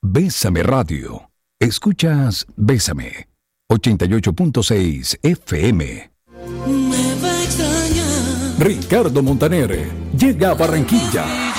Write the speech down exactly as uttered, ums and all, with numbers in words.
Bésame Radio. Escuchas Bésame. ochenta y ocho punto seis F M. Me va a extrañar. Ricardo Montaner llega a Barranquilla.